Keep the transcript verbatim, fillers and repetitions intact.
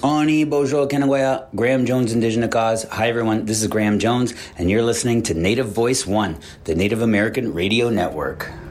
Ani Bojo Kenagwaya, Graham Jones Indigenous Cause. Hi everyone, this is Graham Jones, and you're listening to Native Voice One, the Native American Radio Network.